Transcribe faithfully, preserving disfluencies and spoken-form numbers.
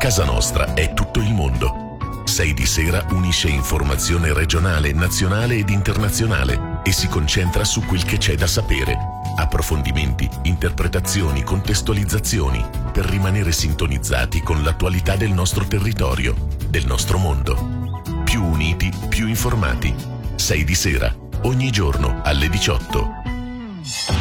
Casa nostra è tutto il mondo. sei di Sera unisce informazione regionale, nazionale ed internazionale e si concentra su quel che c'è da sapere. Approfondimenti, interpretazioni, contestualizzazioni per rimanere sintonizzati con l'attualità del nostro territorio, del nostro mondo. Più uniti, più informati. sei di Sera, ogni giorno alle diciotto.